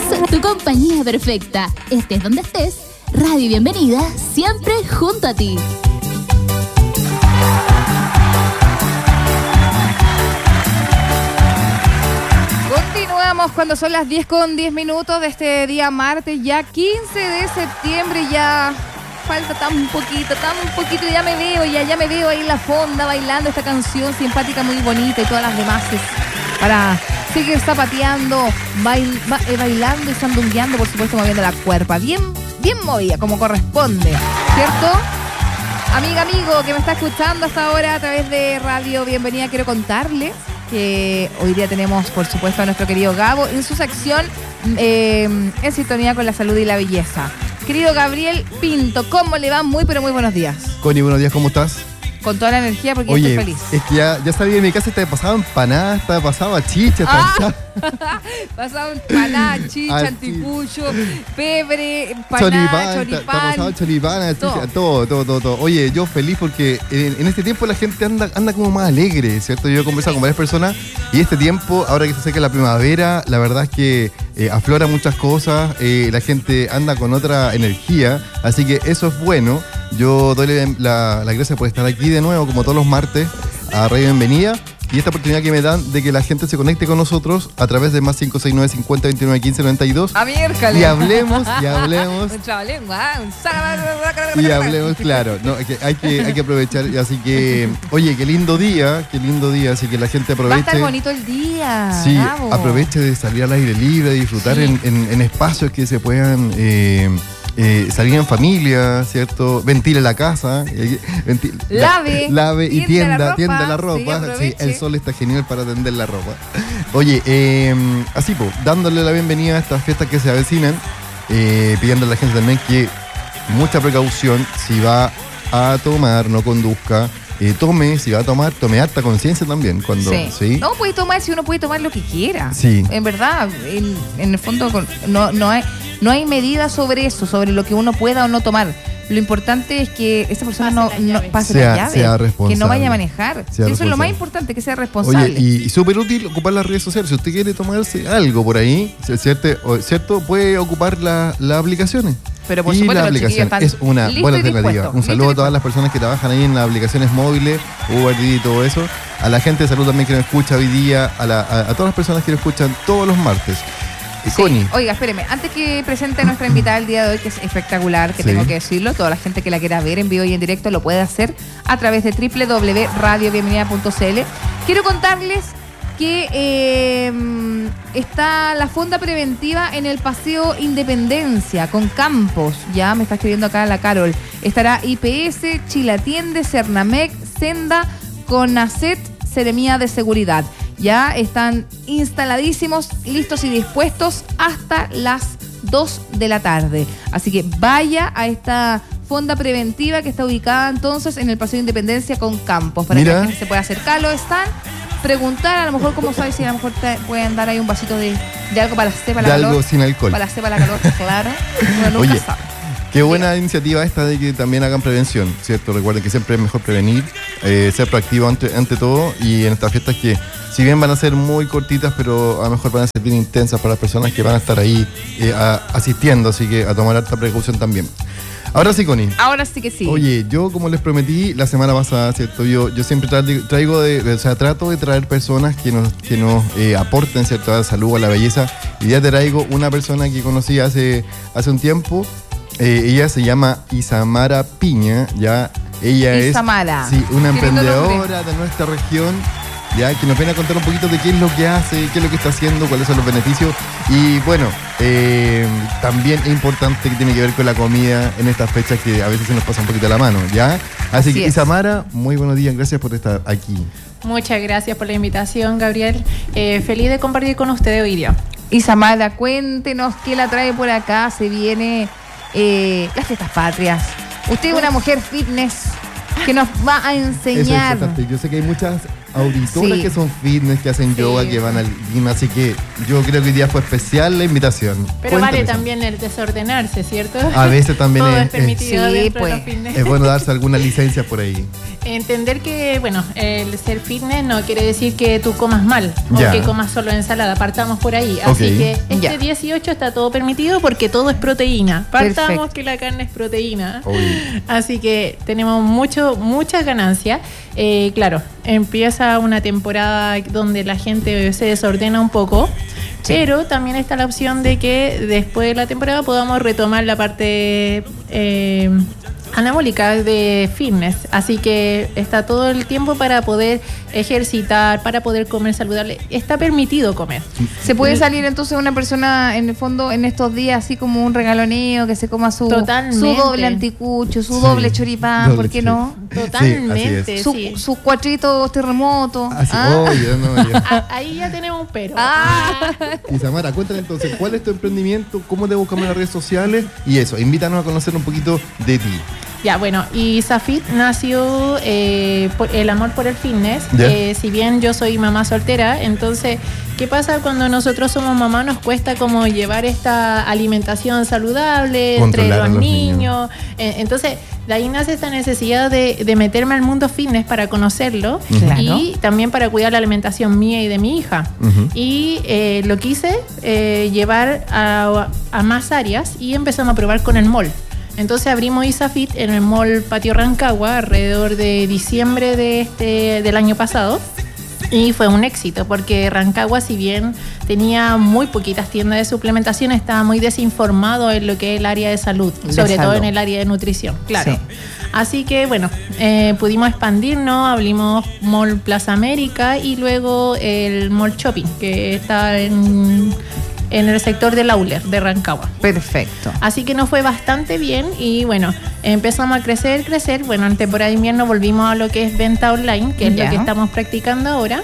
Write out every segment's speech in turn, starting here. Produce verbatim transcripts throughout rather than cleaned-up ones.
tu compañía perfecta. Estés donde estés, Radio Bienvenida, siempre junto a ti. Continuamos cuando son las diez con diez minutos de este día martes, ya quince de septiembre, ya falta tan poquito, tan poquito, ya me veo, ya, ya me veo ahí en la fonda bailando esta canción simpática, muy bonita y todas las demás para seguir zapateando, bail, ba, eh, bailando y sandungueando, por supuesto, moviendo la cuerpa, bien, bien movida como corresponde, ¿cierto? Amiga, amigo que me está escuchando hasta ahora a través de Radio Bienvenida, quiero contarles que hoy día tenemos, por supuesto, a nuestro querido Gabo en su sección eh, en sintonía con la salud y la belleza. Querido Gabriel Pinto, ¿cómo le va? Muy, pero muy buenos días. Connie, buenos días, ¿cómo estás? Con toda la energía porque Oye, estoy feliz. Es que ya, ya sabía, en mi casa te pasaba empanada, te pasaba chicha, ah, pasaba empanada, chicha, Así. Anticucho, pebre, empanada, choripán, choripán. te pasaba choripán, todo. chicha, todo, todo, todo, todo. Oye, yo feliz porque en, en este tiempo la gente anda, anda como más alegre, ¿cierto? Yo he conversado con varias personas y este tiempo, ahora que se acerca la primavera, la verdad es que eh, aflora muchas cosas, eh, la gente anda con otra energía, así que eso es bueno. Yo doy la, la gracia por estar aquí de nuevo, como todos los martes, a Radio Bienvenida. Y esta oportunidad que me dan de que la gente se conecte con nosotros a través de más cinco seis nueve, cincuenta, veintinueve, quince, noventa y dos. A miércoles. Y hablemos, y hablemos. Un trabalengua, un Y hablemos, claro. No, que hay, que, hay que aprovechar. Así que, oye, qué lindo día, qué lindo día. Así que la gente aproveche. Va a estar bonito el día. Sí, bravo. Aproveche de salir al aire libre, de disfrutar sí. en, en, en espacios que se puedan... Eh, Eh, salir en familia, ¿cierto? Ventile la casa, eh, ventile, lave, la, lave y tienda, la tienda la ropa. Sí, sí, el sol está genial para tender la ropa. Oye, eh, así pues, dándole la bienvenida a estas fiestas que se avecinan, eh, pidiendo a la gente también que mucha precaución, si va a tomar, no conduzca. Eh, tome, si va a tomar, tome harta conciencia también. Cuando, sí. ¿sí? No puede tomar si uno puede tomar lo que quiera. Sí. En verdad, en, en el fondo no, no, hay, no hay medida sobre eso, sobre lo que uno pueda o no tomar. Lo importante es que esa persona pase no, no pase sea, la llave, sea responsable. que no vaya a manejar. Eso es lo más importante, que sea responsable. Oye, y, y súper útil ocupar las redes sociales. Si usted quiere tomarse algo por ahí, ¿cierto? ¿cierto? Puede ocupar la, las aplicaciones. Pero por y supuesto, la aplicación es una buena alternativa. Un saludo a todas las personas que trabajan ahí en las aplicaciones móviles, Uber y todo eso. A la gente de salud también que nos escucha hoy día, a, la, a, a todas las personas que nos escuchan todos los martes. Sí. Connie. Oiga, espéreme, antes que presente a nuestra invitada el día de hoy, que es espectacular, que sí. tengo que decirlo, toda la gente que la quiera ver en vivo y en directo lo puede hacer a través de doble u doble u doble u punto radio bienvenida punto c l. Quiero contarles que eh, está la fonda preventiva en el Paseo Independencia con Campos. Ya me está escribiendo acá la Carol. Estará I P S, Chilatiende, Cernamec, Senda, Conacet, Seremía de Seguridad. Ya están instaladísimos, listos y dispuestos hasta las dos de la tarde. Así que vaya a esta fonda preventiva que está ubicada entonces en el Paseo Independencia con Campos, para Mira. que la gente se pueda acercar. Están preguntar, a lo mejor, ¿cómo sabes si a lo mejor te pueden dar ahí un vasito de, de algo para la cepa la de calor? Algo sin alcohol. Para la cepa la calor, claro. Uno nunca Oye, sabe. Qué buena Bien. iniciativa esta de que también hagan prevención, ¿cierto? Recuerden que siempre es mejor prevenir, eh, ser proactivo ante, ante todo, y en estas fiestas que, si bien van a ser muy cortitas, pero a lo mejor van a ser bien intensas para las personas que van a estar ahí eh, a, asistiendo, así que a tomar harta precaución también. Ahora sí, Connie. Ahora sí que sí. Oye, yo como les prometí la semana pasada, ¿cierto? Yo, yo siempre tra- traigo, de, de, o sea, trato de traer personas que nos, que nos eh, aporten, ¿cierto? A la salud, a la belleza. Y ya te traigo una persona que conocí hace, hace un tiempo. Eh, ella se llama Isamara Piña, ya. Ella Isamara. es sí, una emprendedora de nuestra región, ya, que nos viene a contar un poquito de qué es lo que hace, qué es lo que está haciendo, cuáles son los beneficios. Y bueno, eh, también es importante que tiene que ver con la comida en estas fechas que a veces se nos pasa un poquito la mano, ¿ya? Así, Así que, es. Isamara, muy buenos días, gracias por estar aquí. Muchas gracias por la invitación, Gabriel. Eh, feliz de compartir con ustedes hoy día. Isamara, cuéntenos qué la trae por acá. Se viene eh, las fiestas patrias. Usted es una mujer fitness que nos va a enseñar. Eso es importante. Yo sé que hay muchas auditoras Sí. que son fitness, que hacen Sí. yoga, que van al gym, así que yo creo que hoy día fue especial la invitación. Pero Cuéntame vale eso. también el desordenarse, ¿cierto? A veces también Todo es- es permitido es- sí, dentro pues. de los fitness. Es bueno darse alguna licencia por ahí. Entender que, bueno, el ser fitness no quiere decir que tú comas mal Ya. o que comas solo ensalada. Partamos por ahí. Ok. Así que este Ya. dieciocho está todo permitido porque todo es proteína. Partamos Perfecto. que la carne es proteína. Uy. Así que tenemos mucho, muchas ganancias. Eh, claro, empieza una temporada donde la gente se desordena un poco. Pero también está la opción de que después de la temporada podamos retomar la parte eh, anabólica de fitness. Así que está todo el tiempo para poder ejercitar, para poder comer saludable. Está permitido comer. ¿Se puede salir entonces una persona en el fondo en estos días así como un regaloneo, que se coma su, Totalmente. su doble anticucho, su Sí. doble choripán, Doble ¿por qué no? Sí, Totalmente. así es. Su- sí. Sus cuatritos terremotos. Así, ¿ah? oye, no, ya. Ah, ahí ya tenemos un pero. Ah. Y Samara, cuéntame entonces, ¿cuál es tu emprendimiento? ¿Cómo te buscamos en las redes sociales? Y eso, invítanos a conocer un poquito de ti. Ya, bueno, y Safit nació eh, por el amor por el fitness. Ya. Eh, si bien yo soy mamá soltera, entonces, ¿qué pasa cuando nosotros somos mamá? Nos cuesta como llevar esta alimentación saludable entre Controlar los, a los niños. niños. Eh, entonces, de ahí nace esta necesidad de, de meterme al mundo fitness para conocerlo Claro. y también para cuidar la alimentación mía y de mi hija. Ujú. Y eh, lo quise eh, llevar a, a más áreas y empezamos a probar con el mall. Entonces abrimos Isafit en el mall Patio Rancagua alrededor de diciembre de este, del año pasado. Y fue un éxito porque Rancagua, si bien tenía muy poquitas tiendas de suplementación, estaba muy desinformado en lo que es el área de salud, De sobre todo salud. en el área de nutrición. Claro. Sí. Así que bueno, eh, pudimos expandirnos, abrimos Mall Plaza América y luego el Mall Shopping, que está en, en el sector del Auler de Rancagua. Perfecto. Así que nos fue bastante bien y bueno, empezamos a crecer, crecer. Bueno, en temporada de invierno volvimos a lo que es venta online, que es Ya. lo que estamos practicando ahora.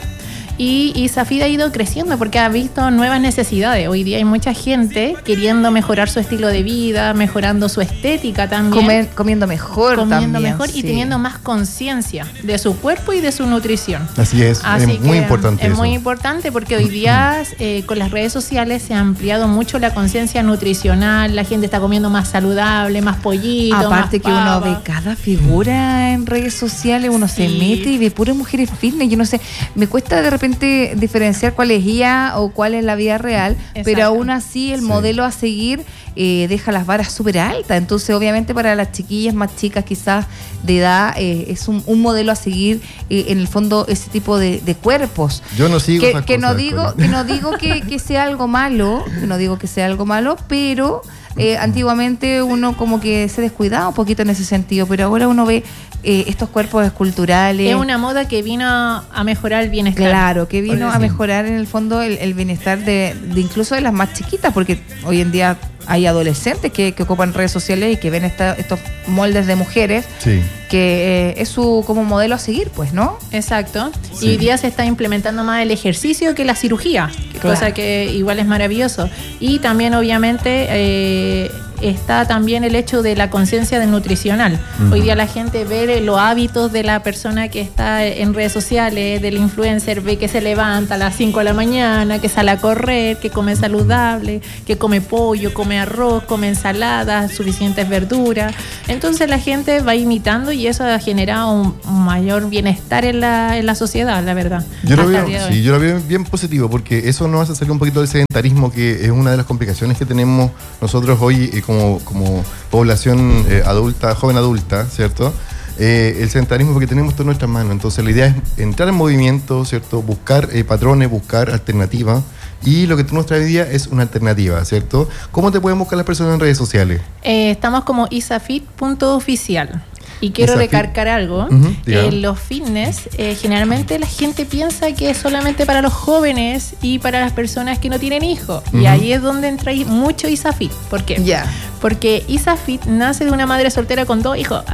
Y, y Safid ha ido creciendo porque ha visto nuevas necesidades. Hoy día hay mucha gente queriendo mejorar su estilo de vida, mejorando su estética también. Comer- comiendo mejor comiendo también, mejor y sí. teniendo más conciencia de su cuerpo y de su nutrición. Así es, Así es muy que importante es eso. muy importante porque hoy día eh, con las redes sociales se ha ampliado mucho la conciencia nutricional, la gente está comiendo más saludable, más pollito, Aparte más que uno papa. ve cada figura en redes sociales, uno se Sí. mete y ve puras mujeres fitness. Yo no sé, me cuesta de repente diferenciar cuál es I A o cuál es la vida real, Exacto. pero aún así el Sí. modelo a seguir eh, deja las varas súper altas. Entonces, obviamente, para las chiquillas más chicas, quizás de edad, eh, es un, un modelo a seguir, eh, en el fondo, ese tipo de, de cuerpos. Yo no sigo Que, esas que no cosas, digo Connie. que no digo que, que sea algo malo, que no digo que sea algo malo, pero eh, antiguamente uno como que se descuidaba un poquito en ese sentido, pero ahora uno ve eh, estos cuerpos esculturales. Es una moda que vino a mejorar el bienestar. Claro, que vino Por a decir. mejorar en el fondo el, el bienestar de, de incluso de las más chiquitas, porque hoy en día hay adolescentes que, que ocupan redes sociales y que ven esta- estos moldes de mujeres, Sí. que eh, es su como modelo a seguir, pues, ¿no? Exacto. Sí. Y hoy día se está implementando más el ejercicio que la cirugía, Claro. cosa que igual es maravilloso. Y también, obviamente, eh, está también el hecho de la conciencia del nutricional. Ujú. Hoy día la gente ve los hábitos de la persona que está en redes sociales, del influencer, ve que se levanta a las cinco de la mañana, que sale a correr, que come saludable, que come pollo, come arroz, come ensaladas, suficientes verduras. Entonces la gente va imitando y eso ha generado un, un mayor bienestar en la, en la sociedad, la verdad. Yo lo, hasta veo, el día de hoy. sí, yo lo veo bien positivo porque eso nos hace salir un poquito del sedentarismo, que es una de las complicaciones que tenemos nosotros hoy eh, como, como población eh, adulta, joven adulta, ¿cierto? Eh, el sedentarismo porque tenemos todo en nuestras manos. Entonces la idea es entrar en movimiento, ¿cierto? Buscar eh, patrones, buscar alternativas. Y lo que tú nos traes hoy día es una alternativa, ¿cierto? ¿Cómo te pueden buscar las personas en redes sociales? Eh, estamos como isafit punto oficial. Y quiero Isafit. recargar algo. Ujú, diga. Eh, los fitness, eh, generalmente la gente piensa que es solamente para los jóvenes y para las personas que no tienen hijos. Ujú. Y ahí es donde entra ahí mucho Isafit. ¿Por qué? Ya. Porque Isafit nace de una madre soltera con dos hijos.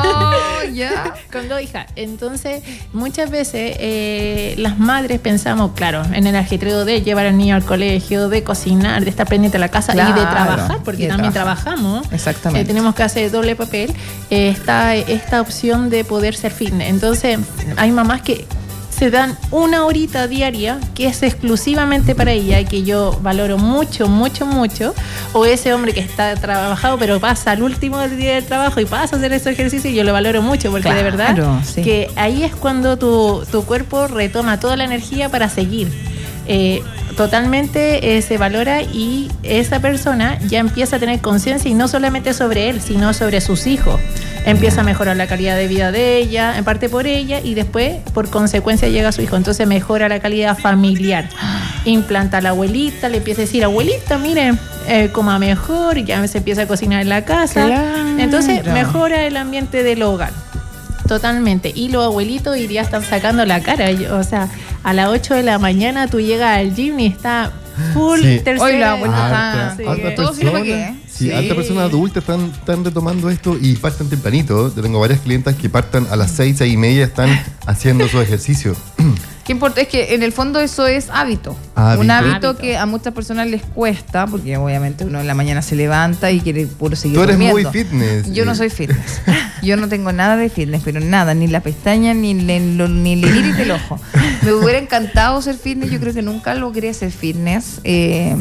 Oh, ya. Con dos hijas. Entonces, muchas veces eh, las madres pensamos, claro, en el ajetreo de llevar al niño al colegio, de cocinar, de estar pendiente de la casa y de Claro, trabajar, y porque de también trabajar. trabajamos. Exactamente. Eh, tenemos que hacer doble papel. Eh, está esta opción de poder ser fitness. Entonces, hay mamás que se dan una horita diaria que es exclusivamente para ella y que yo valoro mucho, mucho, mucho. O ese hombre que está trabajado pero pasa al último día del trabajo y pasa a hacer ese ejercicio y yo lo valoro mucho porque Claro, de verdad sí. que ahí es cuando tu, tu cuerpo retoma toda la energía para seguir. Eh, totalmente eh, se valora y esa persona ya empieza a tener conciencia y no solamente sobre él, sino sobre sus hijos. Empieza a mejorar la calidad de vida de ella, en parte por ella, y después por consecuencia llega a su hijo. Entonces mejora la calidad familiar. Implanta a la abuelita, le empieza a decir, abuelita, mire, eh, coma mejor, y ya se empieza a cocinar en la casa. Claro. Entonces mejora el ambiente del hogar. Totalmente. Y los abuelitos hoy día están sacando la cara. O sea, a las ocho de la mañana tú llegas al gym y está full Sí. tercera. Hoy la abuelita Harta, está... sí. harta Todo sirve para persona- qué, ¿eh? Sí, Sí. hartas personas adultas están, están retomando esto y parten tempranito. Yo tengo varias clientas que partan a las seis, seis y media, están haciendo su ejercicio. ¿Qué importa? Es que en el fondo eso es hábito. Hábito. Un hábito, Hábito. que a muchas personas les cuesta, porque obviamente uno en la mañana se levanta y quiere puro seguir Tú eres durmiendo. muy fitness. Yo no soy fitness. Yo no tengo nada de fitness, pero nada, ni la pestaña, ni, le- lo- ni el iris del ojo. Me hubiera encantado ser fitness, yo creo que nunca logré ser fitness. eh,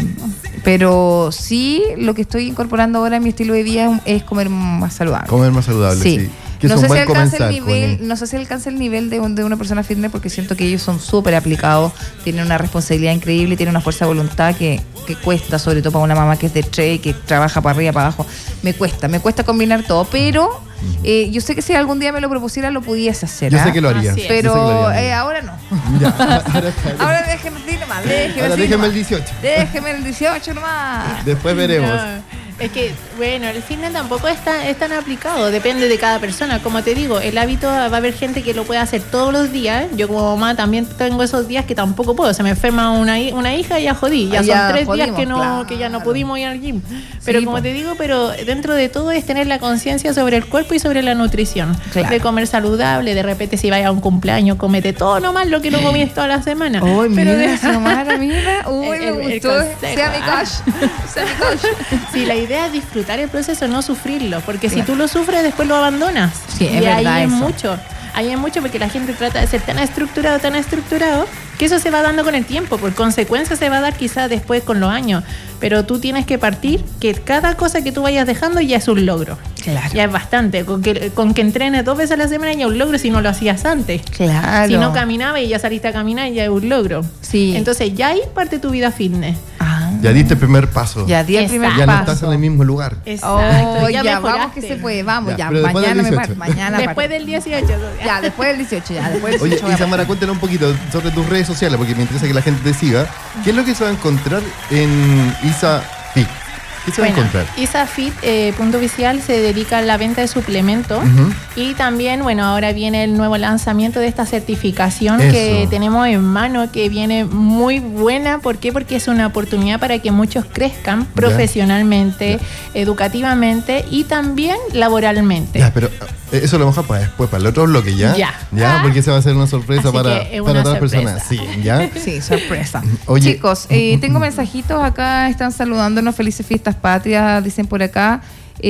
pero sí, lo que estoy incorporando ahora en mi estilo de vida es, es comer más saludable. Comer más saludable, sí. Que no es un sé, si buen alcanza el comenzar con nivel, él. no sé si alcanza el nivel de, un- de una persona fitness porque siento que ellos son súper aplicados, tienen una responsabilidad increíble, tienen una fuerza de voluntad que, que cuesta, sobre todo para una mamá que es de tres, que trabaja para arriba, para abajo. Me cuesta, me cuesta combinar todo, pero eh, yo sé que si algún día me lo propusiera lo pudiese hacer. Yo ¿ah? sé que lo haría. Así es. Yo sé que lo Pero haría. eh, ahora no. Ya, ahora está- Ahora déjeme decir nomás, déjeme ahora decir déjeme nomás. el dieciocho. Déjeme el dieciocho nomás. Después veremos. No, es que, bueno, el fitness tampoco es tan, es tan aplicado, depende de cada persona. Como te digo, el hábito va a haber gente que lo puede hacer todos los días. Yo como mamá también tengo esos días que tampoco puedo. Se me enferma una, hi- una hija y ya jodí. Ya Ah, son ya tres jodimos, días que no, claro. que ya no pudimos ir al gym. Pero Sí, como po. te digo, pero dentro de todo es tener la conciencia sobre el cuerpo y sobre la nutrición. Claro. De comer saludable, de repente si vayas a un cumpleaños, comete todo nomás lo que no comías toda la semana. Uy, Pero mira, de- Xiomara, mira. Uy, El- me el- el gustó. consejo, Sea mi ah. coach. Sea mi coach. Sí, la idea es disfrutar el proceso, no sufrirlo, porque Claro. si tú lo sufres, después lo abandonas. Sí, es y ahí verdad es eso. mucho. Ahí es mucho porque la gente trata de ser tan estructurado, tan estructurado, que eso se va dando con el tiempo. Por consecuencia se va a dar quizás después con los años. Pero tú tienes que partir que cada cosa que tú vayas dejando ya es un logro. Claro. Ya es bastante. Con que, con que entrenes dos veces a la semana ya es un logro si no lo hacías antes. Claro. Si no caminabas y ya saliste a caminar ya es un logro. Sí. Entonces ya ahí parte tu vida fitness. Ah, Ya diste el primer paso. ya di el primer Exacto. Ya no paso. estás en el mismo lugar. Exacto. Oh, ya, mejoraste. vamos que se puede, vamos, Ya, ya, pero después mañana del me dieciocho. parto, mañana Después parto. del dieciocho. Ya, después del dieciocho, ya, después del Oye, dieciocho. voy a Isamara, cuéntanos un poquito sobre tus redes sociales, porque me interesa que la gente te siga. ¿Qué es lo que se va a encontrar en Isa Fit? ¿Qué se va a Bueno, encontrar? Isafit, eh, punto oficial, se dedica a la venta de suplementos. Ujú. Y también, bueno, ahora viene el nuevo lanzamiento de esta certificación Eso. que tenemos en mano, que viene muy buena. ¿Por qué? Porque es una oportunidad para que muchos crezcan profesionalmente, educativamente y también laboralmente. Ya, pero eh, eso lo vamos a para después, para el otro bloque, ¿ya? Ya. Ya, Ah. porque esa va a ser una sorpresa Así para, que es para una todas las sorpresa. personas. Sí, ¿ya? Sí, sorpresa. Oye. Chicos, eh, tengo mensajitos acá, están saludándonos, felices fiestas patrias, dicen por acá.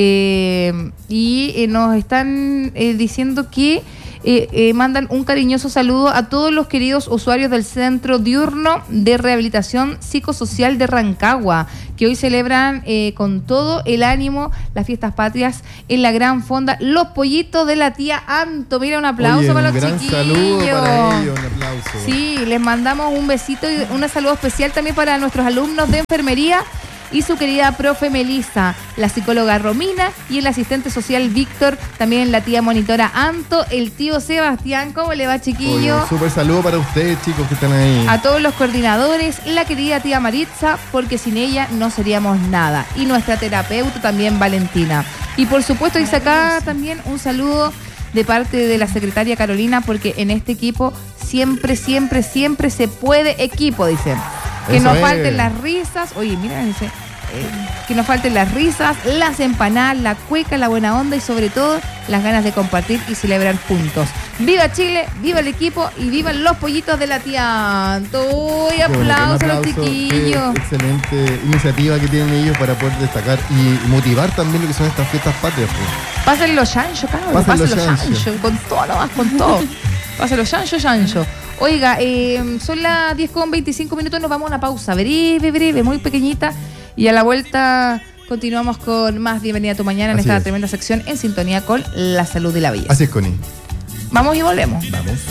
eh, y eh, nos están eh, diciendo que eh, eh, mandan un cariñoso saludo a todos los queridos usuarios del Centro Diurno de Rehabilitación Psicosocial de Rancagua, que hoy celebran eh, con todo el ánimo las fiestas patrias en la gran fonda Los Pollitos de la Tía Anto. Mira, un aplauso Oye, para un los gran chiquillos. saludo para ellos, un aplauso. Sí, les mandamos un besito y un saludo especial también para nuestros alumnos de enfermería y su querida profe Melissa, la psicóloga Romina y el asistente social Víctor, también la tía monitora Anto, el tío Sebastián. ¿Cómo le va, Oye, chiquillo? un súper saludo para ustedes, chicos, que están ahí. A todos los coordinadores, la querida tía Maritza, porque sin ella no seríamos nada. Y nuestra terapeuta también, Valentina. Y por supuesto, dice acá también un saludo de parte de la secretaria Carolina, porque en este equipo siempre, siempre, siempre se puede equipo, dicen. Que Eso nos es. falten las risas. Oye, mira, dice, eh, que nos falten las risas, las empanadas, la cueca, la buena onda y sobre todo las ganas de compartir y celebrar juntos. ¡Viva Chile! ¡Viva el equipo! ¡Y vivan los pollitos de la tía Anto! ¡Uy, Qué bonito, un aplausos a los aplauso, chiquillos! qué excelente iniciativa que tienen ellos para poder destacar y motivar también lo que son estas fiestas patrias. Pues. Pasen los chanchos, cabrón. Pasen Pasen los los chanchos. chanchos. Con todo nomás, con todo. Pasen los chanchos, chanchos. Oiga, eh, son las diez con veinticinco minutos, nos vamos a una pausa breve, breve, muy pequeñita. Y a la vuelta continuamos con más Bienvenida a tu Mañana en Así esta es. tremenda sección en sintonía con la salud y la vida. Así es, Connie. Vamos y volvemos. Vamos.